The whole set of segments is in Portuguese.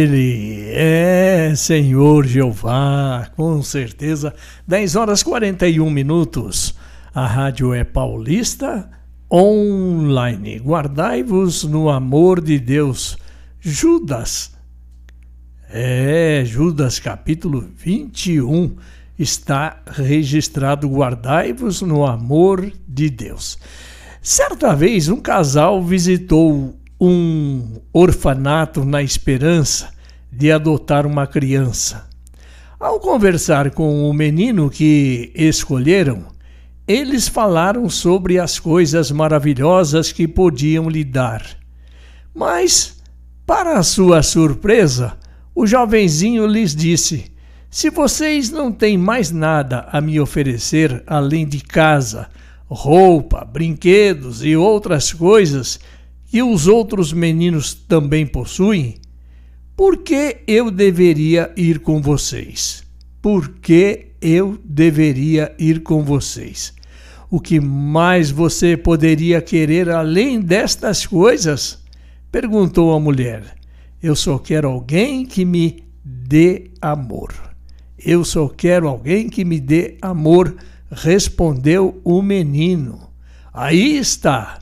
Ele é Senhor Jeová, com certeza. 10 horas 41 minutos. A rádio é Paulista Online. Guardai-vos no amor de Deus. Judas capítulo 21 está registrado: guardai-vos no amor de Deus. Certa vez um casal visitou um orfanato na esperança de adotar uma criança. Ao conversar com o menino que escolheram, eles falaram sobre as coisas maravilhosas que podiam lhe dar. Mas, para sua surpresa, o jovenzinho lhes disse: se vocês não têm mais nada a me oferecer além de casa, roupa, brinquedos e outras coisas que os outros meninos também possuem, por que eu deveria ir com vocês? Por que eu deveria ir com vocês? O que mais você poderia querer além destas coisas? Perguntou a mulher. Eu só quero alguém que me dê amor. Eu só quero alguém que me dê amor, respondeu o menino. Aí está.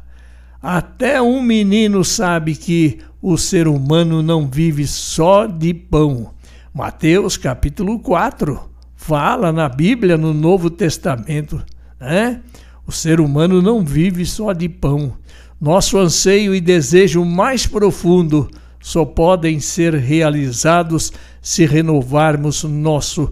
Até um menino sabe que o ser humano não vive só de pão. Mateus capítulo 4 fala na Bíblia, no Novo Testamento, né? O ser humano não vive só de pão. Nosso anseio e desejo mais profundo só podem ser realizados se renovarmos nosso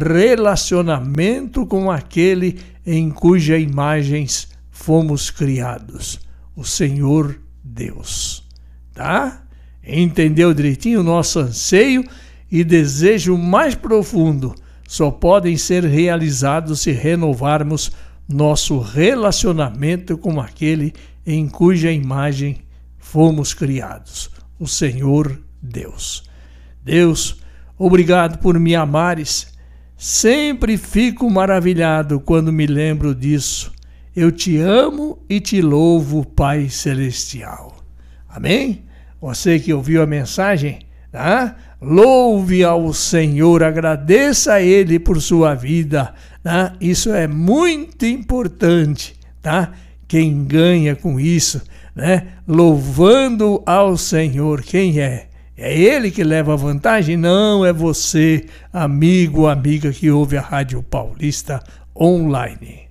relacionamento com aquele em cuja imagens fomos criados, o Senhor Deus. Tá? Entendeu direitinho? Nosso anseio e desejo mais profundo só podem ser realizados se renovarmos nosso relacionamento com aquele em cuja imagem fomos criados, o Senhor Deus. Deus, obrigado por me amares. Sempre fico maravilhado quando me lembro disso. Eu te amo e te louvo, Pai Celestial. Amém? Você que ouviu a mensagem, tá? Louve ao Senhor, agradeça a Ele por sua vida, tá? Isso é muito importante, tá? Quem ganha com isso, né? Louvando ao Senhor, quem é? É Ele que leva a vantagem? Não, é você, amigo ou amiga que ouve a Rádio Paulista Online.